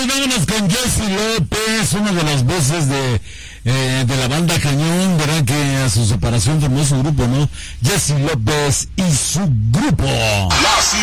Vámonos con Jessy López, una de las voces de la banda Cañón, ¿verdad? Que a su separación formó su grupo, ¿no? Jessy López y su grupo. La